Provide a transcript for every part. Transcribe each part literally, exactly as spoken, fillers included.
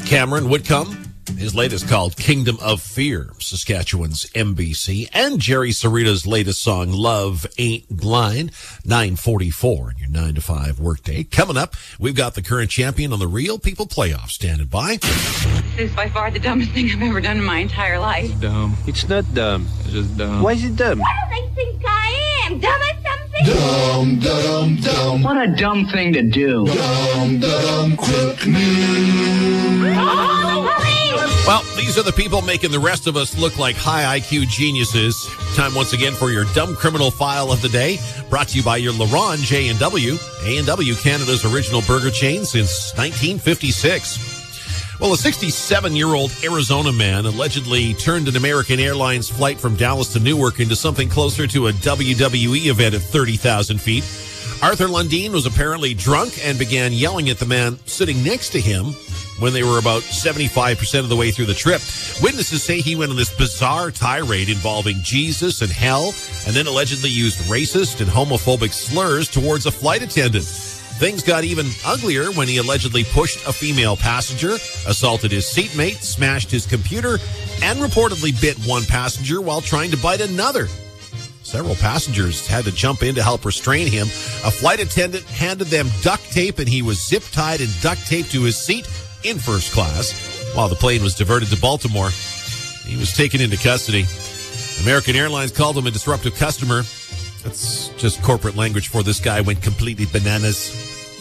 Cameron Whitcomb. His latest called Kingdom of Fear, Saskatchewan's M B C. And Jerry Sarita's latest song, Love Ain't Blind, nine forty-four in your nine to five workday. Coming up, we've got the current champion on the Real People Playoff standing by. This is by far the dumbest thing I've ever done in my entire life. Dumb. It's not dumb. It's just dumb. Why is it dumb? What do they think I am? Dumb as something? Dumb, dumb, dumb. What a dumb thing to do. Dumb, dumb, quick news. Oh, the police! Well, these are the people making the rest of us look like high I Q geniuses. Time once again for your Dumb Criminal File of the Day, brought to you by your LaRange A and W. A and W, Canada's original burger chain since nineteen fifty-six. Well, a sixty-seven-year-old Arizona man allegedly turned an American Airlines flight from Dallas to Newark into something closer to a W W E event at thirty thousand feet. Arthur Lundeen was apparently drunk and began yelling at the man sitting next to him when they were about seventy-five percent of the way through the trip. Witnesses say he went on this bizarre tirade involving Jesus and hell, and then allegedly used racist and homophobic slurs towards a flight attendant. Things got even uglier when he allegedly pushed a female passenger, assaulted his seatmate, smashed his computer, and reportedly bit one passenger while trying to bite another. Several passengers had to jump in to help restrain him. A flight attendant handed them duct tape, and he was zip-tied and duct taped to his seat in first class. While the plane was diverted to Baltimore, he was taken into custody. American Airlines called him a disruptive customer. That's just corporate language for this guy went completely bananas.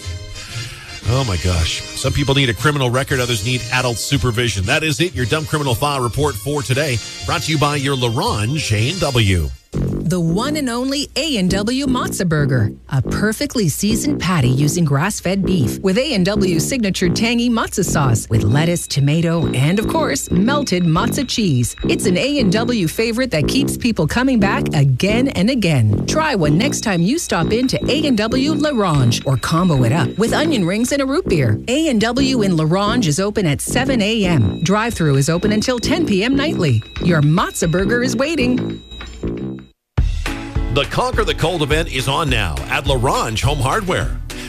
Oh my gosh. Some people need a criminal record, others need adult supervision. That is it, your Dumb Criminal File report for today. Brought to you by your LaRange A and W. The one and only A and W Matzo Burger. A perfectly seasoned patty using grass-fed beef with A and W's signature tangy matzo sauce with lettuce, tomato, and, of course, melted matzo cheese. It's an A and W favorite that keeps people coming back again and again. Try one next time you stop into A and W LaRange or combo it up with onion rings and a root beer. A and W in LaRange is open at seven a.m. Drive-thru is open until ten p.m. nightly. Your Matzo Burger is waiting. The Conquer the Cold event is on now at LaRange Home Hardware.